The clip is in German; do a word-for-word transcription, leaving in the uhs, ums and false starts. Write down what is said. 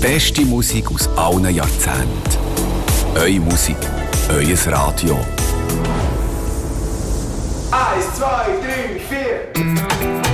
beste Musik aus allen Jahrzehnten. Eure Musik, euer Radio. Eins, zwei, drei, vier.